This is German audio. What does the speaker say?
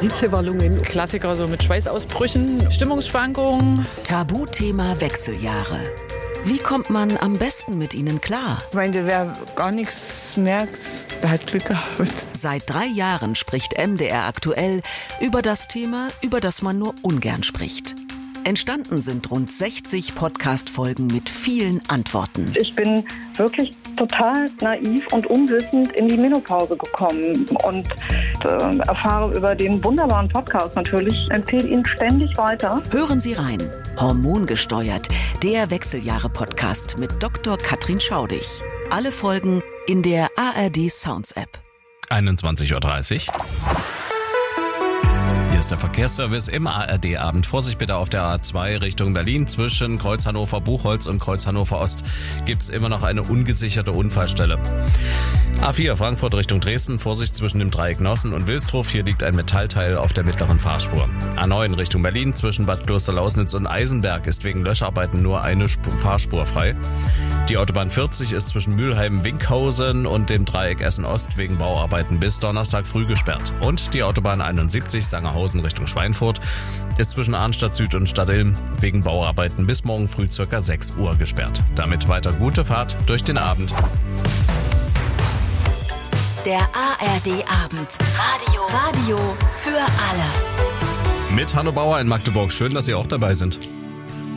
Hitzewallungen. Klassiker so mit Schweißausbrüchen, Stimmungsschwankungen. Tabuthema Wechseljahre. Wie kommt man am besten mit ihnen klar? Ich meine, wer gar nichts merkt, der hat Glück gehabt. Seit 3 Jahren spricht MDR aktuell über das Thema, über das man nur ungern spricht. Entstanden sind rund 60 Podcast-Folgen mit vielen Antworten. Ich bin wirklich total naiv und unwissend in die Menopause gekommen und erfahre über den wunderbaren Podcast natürlich, empfehle ihn ständig weiter. Hören Sie rein. Hormongesteuert, der Wechseljahre-Podcast mit Dr. Katrin Schaudig. Alle Folgen in der ARD Sounds App. 21:30 Uhr. Hier ist der Verkehrsservice im ARD-Abend. Vorsicht bitte auf der A2 Richtung Berlin. Zwischen Kreuz Hannover-Buchholz und Kreuz Hannover-Ost gibt es immer noch eine ungesicherte Unfallstelle. A4 Frankfurt Richtung Dresden. Vorsicht zwischen dem Dreieck Nossen und Wilsdruf. Hier liegt ein Metallteil auf der mittleren Fahrspur. A9 Richtung Berlin. Zwischen Bad Klosterlausnitz und Eisenberg ist wegen Löscharbeiten nur eine Fahrspur frei. Die Autobahn 40 ist zwischen Mülheim-Winkhausen und dem Dreieck Essen-Ost wegen Bauarbeiten bis Donnerstag früh gesperrt. Und die Autobahn 71 Sangerhausen Richtung Schweinfurt ist zwischen Arnstadt Süd und Stadtilm wegen Bauarbeiten bis morgen früh ca. 6 Uhr gesperrt. Damit weiter gute Fahrt durch den Abend. Der ARD-Abend. Radio für alle. Mit Hanno Bauer in Magdeburg. Schön, dass Sie auch dabei sind.